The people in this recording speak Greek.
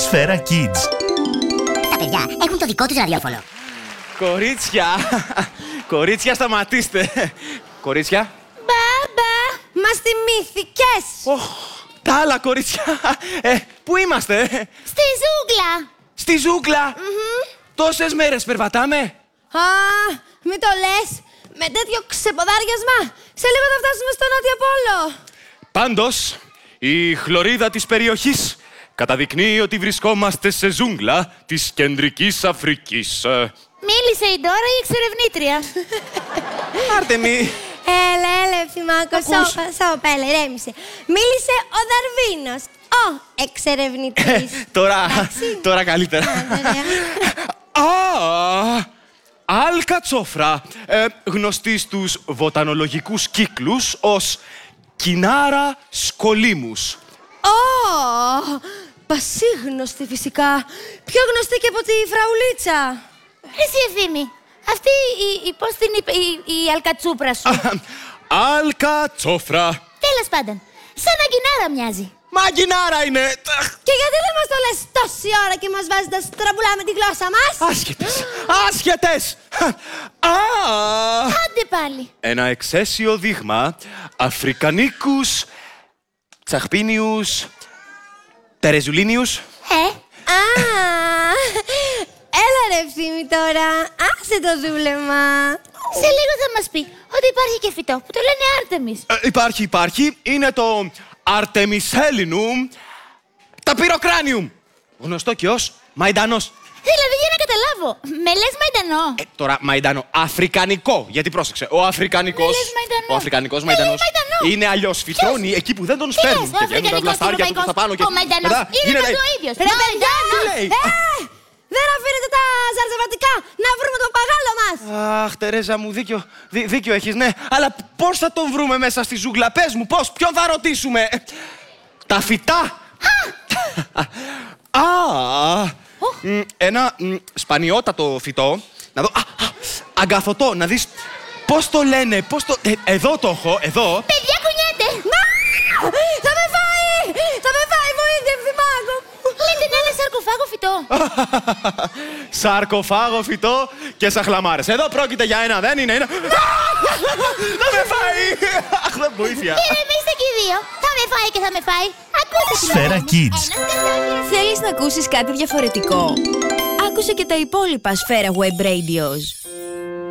Σφαίρα Kids. Τα παιδιά έχουν το δικό τους ραδιόφωνο. Κορίτσια, σταματήστε. Κορίτσια. Μπαμπά, μας θυμήθηκες. Τα άλλα κορίτσια. Πού είμαστε? Στη ζούγκλα. Στη ζούγκλα. Τόσες μέρες περπατάμε. Α, μην το λες. Με τέτοιο ξεποδάριασμα, σε λίγο θα φτάσουμε στο Νότιο Πόλο. Πάντως, η χλωρίδα της περιοχής καταδεικνύει ότι βρισκόμαστε σε ζούγκλα της Κεντρικής Αφρικής. Μίλησε η Ντόρα, η εξερευνήτρια. Άρτεμι. Έλα, Ευθυμάκο, σώπα, έλα, ηρέμησε. Μίλησε ο Δαρβίνος, ο εξερευνητής. Τώρα καλύτερα. Αλκατσόφρα, γνωστή στους βοτανολογικούς κύκλους ως Κινάρα σκολίμους. Πασίγνωστη φυσικά. Πιο γνωστή και από τη φραουλίτσα. Εσύ Ευθύμη, αυτή πώς την είπε η αλκατσούπρα σου? Αλκατσόφρα. Τέλος πάντων, σαν αγκινάρα μοιάζει. Μα αγκινάρα είναι. Και γιατί δεν μας το λες τόση ώρα και μας βάζεις να στραμπουλάμε τη γλώσσα μας? Άσχετες. Άντε πάλι. Ένα εξαίσιο δείγμα Αφρικανίκους Τσαχπίνιους Τερεζουλίνιους. Έλα ρε Ευθύμη τώρα, άσε το δούλεμα. Σε λίγο θα μας πει ότι υπάρχει και φυτό που το λένε Άρτεμις. Υπάρχει. Είναι το Αρτεμισέλινουμ ταπυροκράνιουμ. Γνωστό και ως μαϊντανός. Δηλαδή για να καταλάβω, με λες μαϊντανό? Τώρα μαϊντανό, αφρικανικό. Γιατί πρόσεξε, ο αφρικανικός. Ο αφρικανικός μαϊντανός είναι αλλιώς. Φυτρώνει εκεί που δεν τον σπέρνουν. Και βγαίνουν τα βλαστάρια του προς τα πάνω και. Ο μαϊντανός είναι παντού ο ίδιος. Ρε παιδιά, δεν αφήνετε τα ζαρζαβατικά να βρούμε τον παγάλο μας. Αχ, Τερέζα μου, δίκιο έχεις, ναι. Αλλά πώς θα τον βρούμε μέσα στη ζούγκλα? Πες μου, πώς, ποιον θα ρωτήσουμε? Τα φυτά. Ένα σπανιότατο φυτό. Να δω. Αγκαθωτό, να δεις πώς το λένε. Εδώ το έχω, εδώ. Παιδιά, κουνιέται. Θα με φάει, βοήθεια, Ευθυμάκο. Λέτε να είναι σαρκοφάγο φυτό. Σαρκοφάγο φυτό και σαχλαμάρες. Εδώ πρόκειται για ένα, δεν είναι. Θα με φάει. Αχ, δεν βοήθεια. Ηρεμήστε και οι δύο. Θα με φάει και θα με φάει. Ακούστε. Σφαίρα Kids. Θέλεις να ακούσεις κάτι διαφορετικό? Άκουσε και τα υπόλοιπα Σφαίρα Web Radios.